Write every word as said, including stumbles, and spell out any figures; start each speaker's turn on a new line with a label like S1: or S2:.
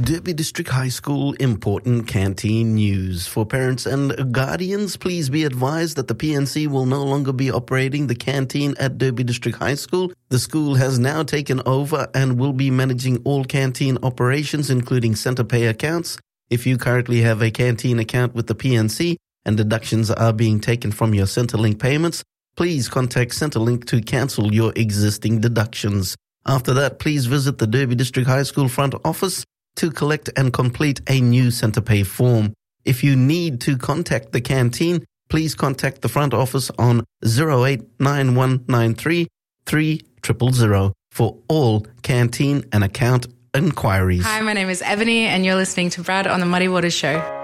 S1: Derby District High School important canteen news. For parents and guardians, please be advised that the P N C will no longer be operating the canteen at Derby District High School. The school has now taken over and will be managing all canteen operations, including centre pay accounts. If you currently have a canteen account with the P N C and deductions are being taken from your Centrelink payments, please contact Centrelink to cancel your existing deductions. After that, please visit the Derby District High School front office to collect and complete a new centre pay form. If you need to contact the canteen, please contact the front office on zero eight nine one nine three three zero zero zero for all canteen and account inquiries.
S2: Hi, my name is Ebony and you're listening to Brad on the Muddy Waters Show.